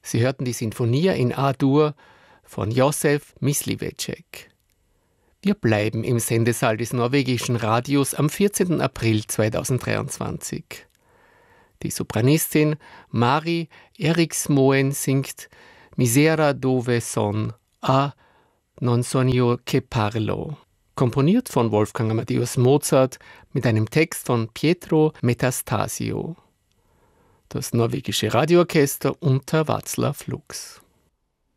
Sie hörten die Sinfonia in A-Dur von Josef Mysliveček. Wir bleiben im Sendesaal des norwegischen Radios am 14. April 2023. Die Sopranistin Mari Eriksmoen singt Misera dove son a non son io che parlo, komponiert von Wolfgang Amadeus Mozart mit einem Text von Pietro Metastasio. Das norwegische Radioorchester unter Václav Lux.